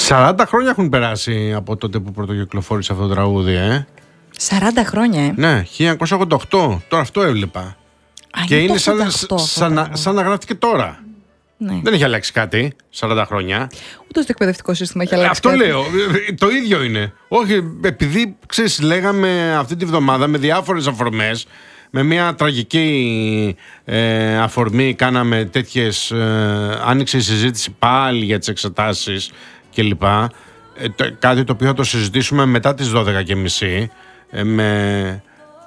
40 χρόνια έχουν περάσει από τότε που πρωτοκυκλοφόρησε αυτό το τραγούδι, 40 χρόνια, Ναι, 1988. Τώρα αυτό έβλεπα. Και είναι σαν να γράφτηκε τώρα. Ναι. Δεν έχει αλλάξει κάτι 40 χρόνια. Ούτε στο εκπαιδευτικό σύστημα έχει αλλάξει Αυτό κάτι. λέω. Το ίδιο είναι. Όχι, επειδή ξέρεις, λέγαμε αυτή τη βδομάδα με διάφορες αφορμές, με μια τραγική αφορμή κάναμε τέτοιες. Άνοιξε η συζήτηση πάλι για τις εξετάσεις κλπ. Κάτι το οποίο θα το συζητήσουμε μετά τις 12:30 με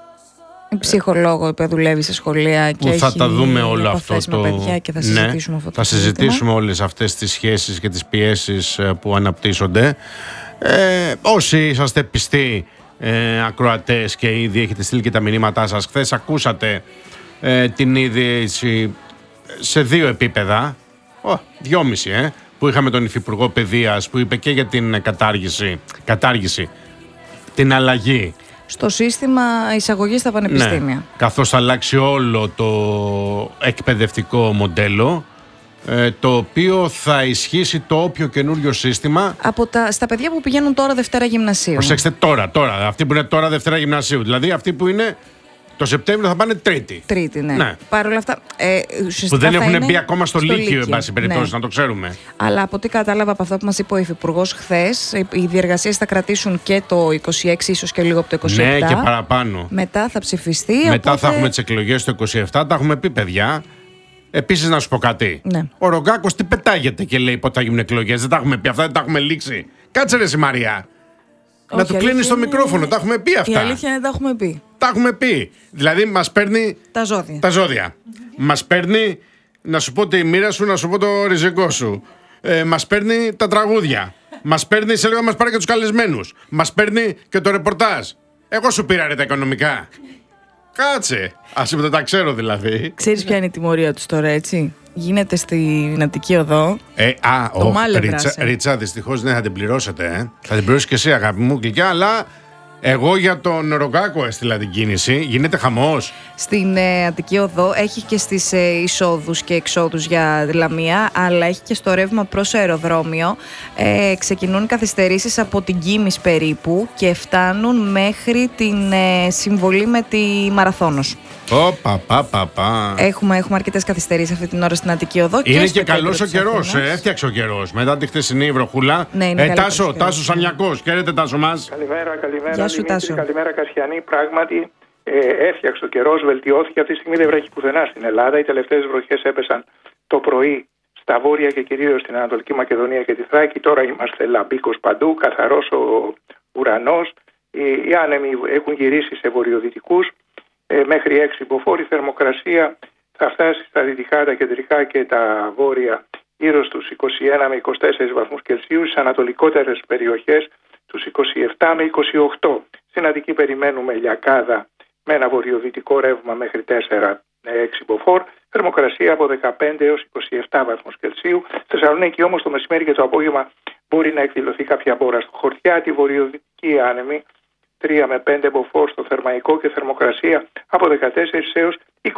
ψυχολόγο που δουλεύει σε σχολεία και που θα τα δούμε όλο αυτό με παιδιά και θα συζητήσουμε αυτό το θα συζητήσουμε όλες αυτές τις σχέσεις και τις πιέσεις που αναπτύσσονται. Όσοι είσαστε πιστοί ακροατές και ήδη έχετε στείλει και τα μηνύματά σας, χθες ακούσατε την είδηση σε 2 επίπεδα, 2,5 που είχαμε τον Υφυπουργό Παιδείας που είπε και για την κατάργηση, την αλλαγή στο σύστημα εισαγωγής στα πανεπιστήμια. Ναι, καθώς θα αλλάξει όλο το εκπαιδευτικό μοντέλο, το οποίο θα ισχύσει το όποιο καινούριο σύστημα. Στα παιδιά που πηγαίνουν τώρα Δευτέρα Γυμνασίου. Προσέξτε τώρα, αυτοί που είναι τώρα Δευτέρα Γυμνασίου. Δηλαδή αυτοί που είναι το Σεπτέμβριο θα πάνε Τρίτη. Τρίτη, ναι. Παρ' όλα αυτά. Που δεν έχουν μπει ακόμα στο Λύκειο, εν πάση περιπτώσει, να το ξέρουμε. Αλλά από ό,τι κατάλαβα από αυτό που μας είπε ο Υφυπουργός χθες, οι διεργασίες θα κρατήσουν και το 26, ίσως και λίγο από το 27. Ναι, και παραπάνω. Μετά θα ψηφιστεί. Μετά θα έχουμε τις εκλογές το 27, τα έχουμε πει, παιδιά. Επίσης, να σου πω κάτι. Ναι. Ο Ρογκάκος τι πετάγεται και λέει πότε θα γίνουν εκλογές. Δεν τα έχουμε πει αυτά, δεν τα έχουμε λήξει. Κάτσε ρε Μαρία. Να του κλείνει το μικρόφωνο, τα έχουμε πει αυτά. Η αλήθεια είναι τα έχουμε πει. Τα έχουμε πει. Δηλαδή μας παίρνει τα ζώδια. Μας παίρνει, να σου πω τη μοίρα σου, να σου πω το ριζικό σου. Μας παίρνει τα τραγούδια. Μας παίρνει, σε λίγο μας πάρει και τους καλεσμένους. Μας παίρνει και το ρεπορτάζ. Εγώ σου πήρα ρε τα οικονομικά. Κάτσε. Ας είπα, τα ξέρω δηλαδή. Ξέρεις ποια είναι η τιμωρία τους τώρα, έτσι? Γίνεται στην Αττική Οδό. Το μάλευρας. Ρίτσα, δυστυχώς δεν θα την πληρώσετε. Θα την πληρώσει και εσύ, αγάπη μου, γλυκιά, αλλά εγώ για τον Ρογκάκο έστειλα την κίνηση. Γίνεται χαμός. Στην Αττική Οδό έχει και στις εισόδους και εξόδους για Λαμία, αλλά έχει και στο ρεύμα προς αεροδρόμιο. Ξεκινούν καθυστερήσεις από την Κίμης περίπου και φτάνουν μέχρι την συμβολή με τη Μαραθώνος. Έχουμε αρκετές καθυστερήσεις αυτή την ώρα στην Αττική Οδό. Είναι και καλός ο καιρός. Έφτιαξε ο καιρός. Μετά τη χθεσινή βροχούλα. Ναι, Τάσο Σανιακός. Χαίρετε, Τάσο μας. Καλημέρα. Γεια σου, Τάσο. Καλημέρα, Κασιανή. Πράγματι, έφτιαξε ο καιρός, βελτιώθηκε. Αυτή τη στιγμή δεν βρέχει πουθενά στην Ελλάδα. Οι τελευταίες βροχές έπεσαν το πρωί στα βόρεια και κυρίως στην Ανατολική Μακεδονία και τη Θράκη. Τώρα είμαστε λαμπίκος παντού, καθαρός ο ουρανός. Οι άνεμοι έχουν γυρίσει σε βορειοδυτικούς. Μέχρι 6 μποφόρ. Η θερμοκρασία θα φτάσει στα δυτικά, τα κεντρικά και τα βόρεια γύρω στους 21 με 24 βαθμούς Κελσίου. Στις ανατολικότερες περιοχές τους 27 με 28. Στην Αττική περιμένουμε λιακάδα με ένα βορειοδυτικό ρεύμα μέχρι 4 με 6 μποφόρ. Θερμοκρασία από 15 έως 27 βαθμούς Κελσίου. Στη Θεσσαλονίκη όμως το μεσημέρι και το απόγευμα μπορεί να εκδηλωθεί κάποια μπόρα στο χορτιά. Τη βορειοδυτική άνεμη 3 με 5 μποφόρ στο Θερμαϊκό και θερμοκρασία από 14 έως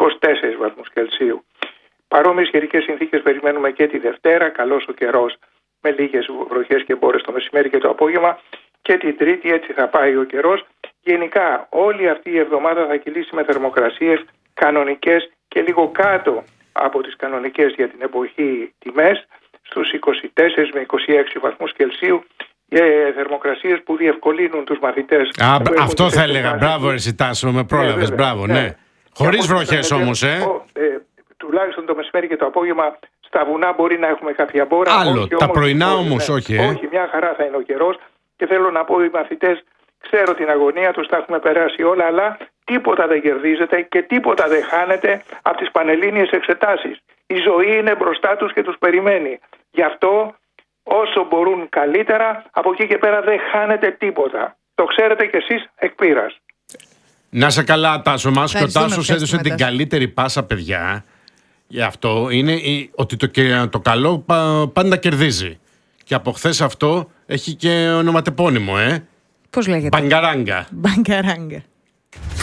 24 βαθμούς Κελσίου. Παρόμοιες καιρικές συνθήκες περιμένουμε και τη Δευτέρα. Καλός ο καιρός με λίγες βροχές και μπόρες το μεσημέρι και το απόγευμα. Και την Τρίτη έτσι θα πάει ο καιρός. Γενικά όλη αυτή η εβδομάδα θα κυλήσει με θερμοκρασίες κανονικές και λίγο κάτω από τις κανονικές για την εποχή τιμές, στους 24 με 26 βαθμούς Κελσίου. Θερμοκρασίες που διευκολύνουν τους μαθητές. Αυτό θα έλεγα. Μπράβο, εσύ Τάσο, με πρόλαβες. Μπράβο, ναι. Χωρίς βροχές όμως, τουλάχιστον το μεσημέρι και το απόγευμα στα βουνά μπορεί να έχουμε κάποια μπόρα. Άλλο, τα πρωινά όμως όχι. Όχι, μια χαρά θα είναι ο καιρός. Και θέλω να πω, οι μαθητές, ξέρω την αγωνία τους, τα έχουμε περάσει όλα, αλλά τίποτα δεν κερδίζεται και τίποτα δεν χάνεται από τις πανελλήνιες εξετάσεις. Η ζωή είναι μπροστά τους και τους περιμένει. Γι' αυτό όσο μπορούν καλύτερα, από εκεί και πέρα δεν χάνεται τίποτα. Το ξέρετε κι εσείς εκ πείρας. Να σε καλά, Τάσο μας. Και ο Τάσος έδωσε την καλύτερη πάσα, παιδιά. Γι' αυτό είναι ότι το καλό πάντα κερδίζει. Και από χθες αυτό έχει και ονοματεπώνυμο, Πώς λέγεται? Μπαγκαράγκα.